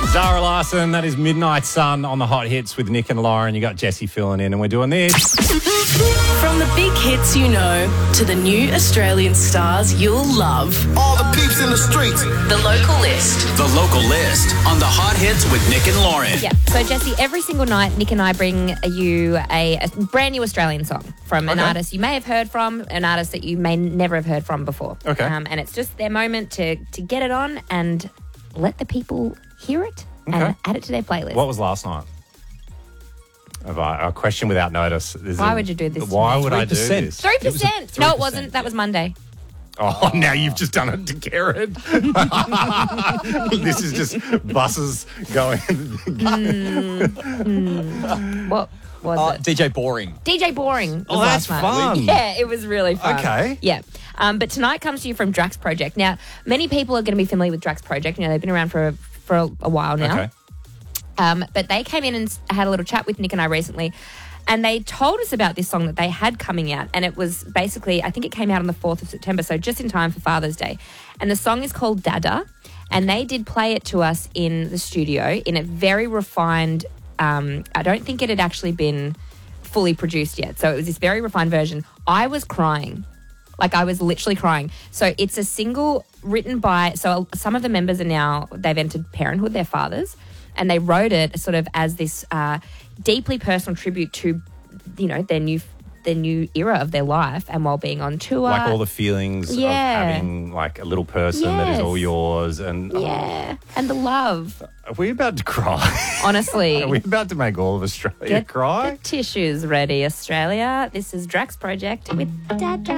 Zara Larson, that is Midnight Sun on the Hot Hits with Nick and Lauren. You got Jesse filling in, and we're doing this. From the big hits you know to the new Australian stars you'll love. All the peeps in the streets. The Local List. The Local List on the Hot Hits with Nick and Lauren. Yeah. So, Jesse, every single night, Nick and I bring you a brand new Australian song from an artist you may have heard from, an artist that you may never have heard from before. Okay. And it's just their moment to get it on and let the people hear it and add it to their playlist. What was last night? A question without notice. Why would you do this? Why would I do 3%. this? 3%. No, it wasn't. That was Monday. Oh, now you've just done it to Garrett. This is just buses going. What was it? DJ Boring. DJ Boring. Oh, was that's last night. fun. Yeah, it was really fun. Okay. Yeah. But tonight comes to you from Drax Project. Now, many people are going to be familiar with Drax Project. You know, they've been around for a while now. Okay. But they came in and had a little chat with Nick and I recently, and they told us about this song that they had coming out, and it was basically, I think it came out on the 4th of September, so just in time for Father's Day. And the song is called Dada, and they did play it to us in the studio in a very refined, I don't think it had actually been fully produced yet, so it was this very refined version. I was crying. Like, I was literally crying. So it's a single written by, so some of the members are now, they've entered parenthood, they're fathers, and they wrote it sort of as this deeply personal tribute to, you know, their new era of their life, and while being on tour. Like all the feelings of having like a little person that is all yours. And and the love. Are we about to cry? Honestly. Are we about to make all of Australia Get cry? the tissues ready, Australia. This is Drax Project with Dada.